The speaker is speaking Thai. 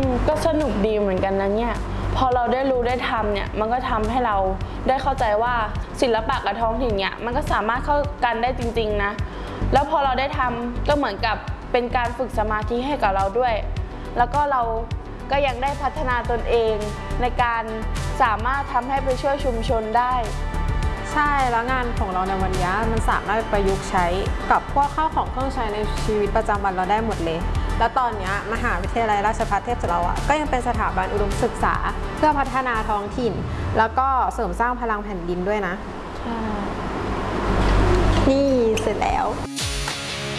ก็สนุกดีเหมือนกันนะเนี่ยพอเราได้รู้ได้ทำเนี่ยมันก็ทำให้เราได้เข้าใจว่าศิลปะกับท้องถิ่นเนี่ยมันก็สามารถเข้ากันได้จริงๆนะแล้วพอเราได้ทำก็เหมือนกับเป็นการฝึกสมาธิให้กับเราด้วยแล้วก็เราก็ยังได้พัฒนาตนเองในการสามารถทำให้ไปช่วยชุมชนได้ใช่แล้วงานของเราในวันนี้มันสามารถประยุกต์ใช้กับพวกข้าวของเครื่องใช้ในชีวิตประจำวันเราได้หมดเลยแล้วตอนนี้มหาวิทยาลัยราชภัฏเทพศิรินทรก็ยังเป็นสถาบันอุดมศึกษาเพื่อพัฒนาท้องถิ่นแล้วก็เสริมสร้างพลังแผ่นดินด้วยนะนี่เสร็จแล้ว